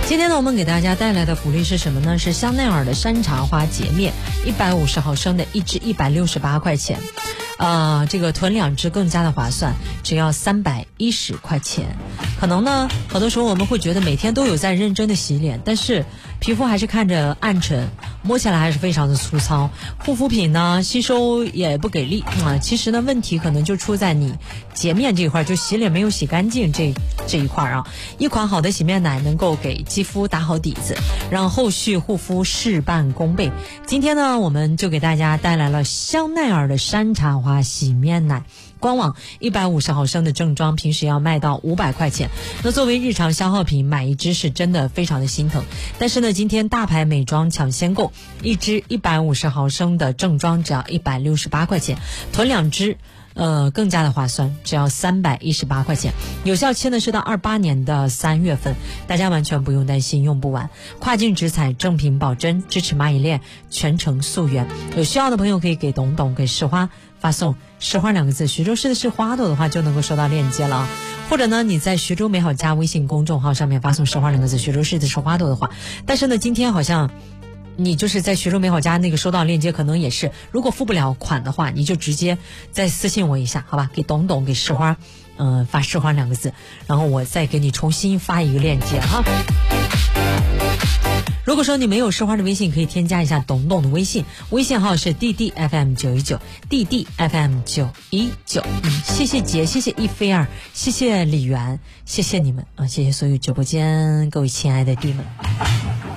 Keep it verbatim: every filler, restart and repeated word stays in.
今天呢，我们给大家带来的福利是什么呢？是香奈儿的山茶花洁面，一百五十毫升的，一支一百六十八块钱，呃，这个囤两支更加的划算，只要三百一十块钱。可能呢，很多时候我们会觉得每天都有在认真的洗脸，但是皮肤还是看着暗沉，摸起来还是非常的粗糙，护肤品呢吸收也不给力啊、嗯。其实呢，问题可能就出在你洁面这一块，就洗脸没有洗干净这这一块啊。一款好的洗面奶能够给肌肤打好底子，让后续护肤事半功倍。今天呢，我们就给大家带来了香奈儿的山茶花洗面奶。官网一百五十毫升的正装平时要卖到五百块钱，那作为日常消耗品买一支是真的非常的心疼。但是呢，今天大牌美妆抢先购，一支一百五十毫升的正装只要一百六十八块钱，囤两支呃，更加的划算，只要三百一十八块钱。有效期呢是到二八年的三月份，大家完全不用担心用不完。跨境直采，正品保真，支持蚂蚁链，全程溯源。有需要的朋友可以给董董给石花发送石花两个字，徐州市的是花朵的话就能够收到链接了啊。或者呢，你在徐州美好家微信公众号上面发送石花两个字，徐州市的是花朵的话，但是呢，今天好像你就是在徐州美好家那个收到链接，可能也是，如果付不了款的话，你就直接再私信我一下，好吧？给董董给石花，嗯、呃，发石花两个字，然后我再给你重新发一个链接哈。如果说你没有石花的微信，可以添加一下董董的微信，微信号是 D D F M 九一九 D D F M 九一九。嗯，谢谢杰，谢谢一菲儿，谢谢李媛，谢谢你们啊，谢谢所有直播间各位亲爱的弟们。